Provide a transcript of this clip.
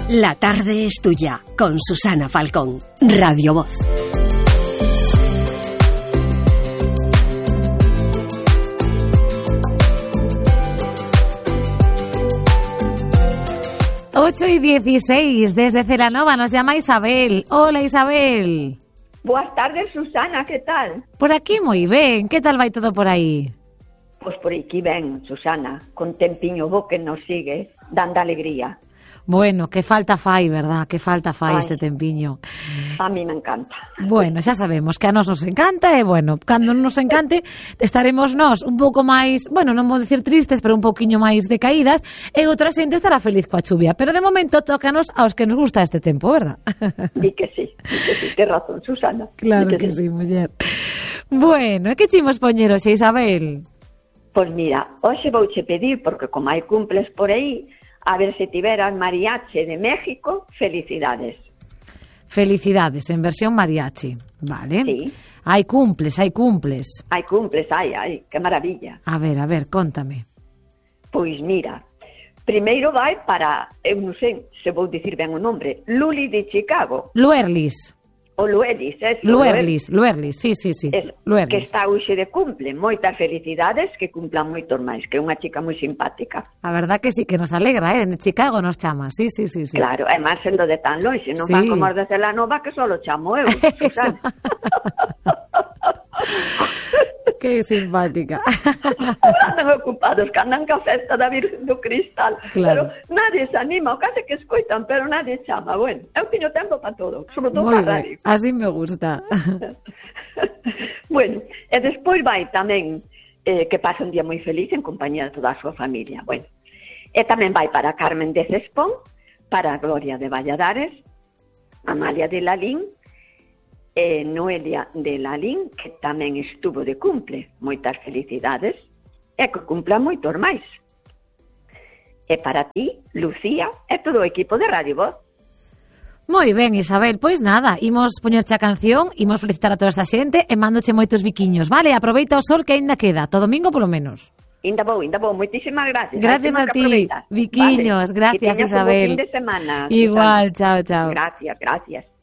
La tarde es tuya, con Susana Falcón, Radio Voz. Ocho y 16, desde Celanova nos llama Isabel. Hola, Isabel. Boas tardes, Susana, que tal? Por aquí moi ben, que tal vai todo por aí? Pois por aquí ben, Susana, con tempiño bo que nos sigue dando alegría. Bueno, que falta fai, verdad? Que falta fai Ai, este tempiño. A mí me encanta. Bueno, xa sabemos que a nos encanta e, bueno, cando nos encante estaremos nós un pouco máis, bueno, non vou dicir tristes, pero un pouquiño máis decaídas, e outra xente estará feliz coa chuvia. Pero de momento tócanos aos que nos gusta este tempo, verdad? Di que sí, tens razón, Susana. Claro que sí, muller. Bueno, e que chimos poñer hoxe, Isabel? Pois mira, hoxe vouche pedir, porque como hai cumples por aí, a ver se tiveran mariachi de México, felicidades. Felicidades, en versión mariachi, vale? Sí. Hai cumples, hai cumples. Hai cumples, ai, que maravilla. A ver, contame. Pois mira, primeiro vai para, eu non sei se vou dicir ben o nombre, Luli de Chicago. Luerlis. O Luelis, Luerlis, sí. Luerlis. Que está hoxe de cumple. Moitas felicidades, que cumplan moitos máis, que é unha chica moi simpática. A verdad que sí, que nos alegra, en Chicago nos chama, sí. Claro, é máis sendo de tan longe, non Sí. van como os de Celanova que só lo chamo eu, Susana. Que simpática. Andan ocupados, que andan ca festa da Virgen do Cristal. Claro. Pero nadie se anima, o case que escoitan, pero nadie chama. Bueno, eu teño tempo para todo, sobre todo Moi para ben, radio. así me gusta. Bueno, e despois vai tamén que pasa un día moi feliz en compañía de toda a súa familia. Bueno, e tamén vai para Carmen de Cespón, para Gloria de Valladares, Amalia de Lalín, e Noelia de Lalín, que tamén estuvo de cumple. Moitas felicidades e que cumpla moitos máis. E para ti, Lucía, e todo o equipo de Radio Voz. Moi ben, Isabel, pois nada, imos poñerche a canción, imos felicitar a toda esta xente e mándoche moitos biquiños, vale? Aproveita o sol que aínda queda, todo domingo polo menos. Inda vou, moitísimas gracias. Gracias a ti, aproveitar. biquiños, Vale. gracias, Que teñas Isabel. un bo fin de semana. Igual, Susana. chao. Gracias.